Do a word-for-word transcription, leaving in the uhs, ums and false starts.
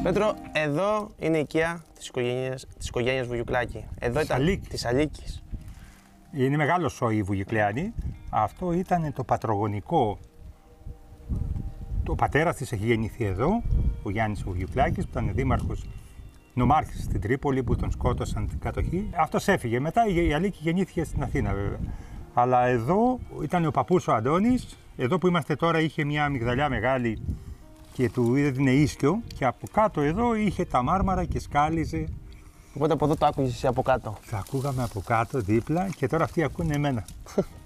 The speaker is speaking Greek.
Πέτρο, εδώ είναι η οικία της οικογένειας, της οικογένειας Βουγιουκλάκη. Εδώ Της ήταν Αλίκης. της Αλίκης. Είναι μεγάλο σόι η Βουγιουκλεάνη. Αυτό ήταν το πατρογονικό. Το πατέρας της έχει γεννηθεί εδώ, ο Γιάννης Βουγιουκλάκης, που ήταν δήμαρχος νομάρχης στην Τρίπολη, που τον σκότωσαν την κατοχή. Αυτός έφυγε. Μετά η Αλίκη γεννήθηκε στην Αθήνα, βέβαια. Αλλά εδώ ήταν ο παππούς ο Αντώνης. Εδώ που είμαστε τώρα είχε μια αμυγδαλιά μεγάλη και του έδινε ίσκιο. Και από κάτω εδώ είχε τα μάρμαρα και σκάλιζε. Οπότε από εδώ το άκουγες εσύ από κάτω. Τα ακούγαμε από κάτω δίπλα και τώρα αυτοί ακούνε εμένα.